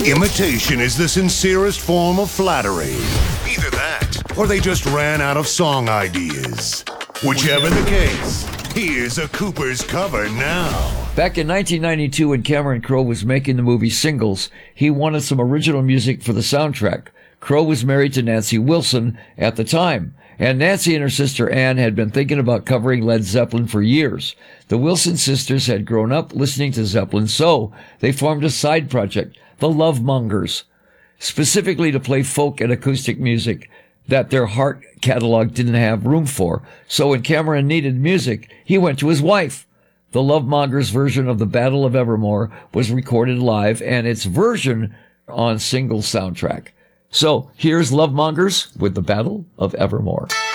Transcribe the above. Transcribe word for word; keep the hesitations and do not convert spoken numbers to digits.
Imitation is the sincerest form of flattery. Either that, or they just ran out of song ideas. Whichever the case, here's a Cooper's cover now. Back in nineteen ninety-two, when Cameron Crowe was making the movie Singles, he wanted some original music for the soundtrack. Crowe was married to Nancy Wilson at the time, and Nancy and her sister Ann had been thinking about covering Led Zeppelin for years. The Wilson sisters had grown up listening to Zeppelin, so they formed a side project, the Love Mongers, specifically to play folk and acoustic music that their Heart catalog didn't have room for. So when Cameron needed music, he went to his wife. The Love Mongers version of the Battle of Evermore was recorded live, and its version on Singles soundtrack. So here's Love Mongers with the Battle of Evermore.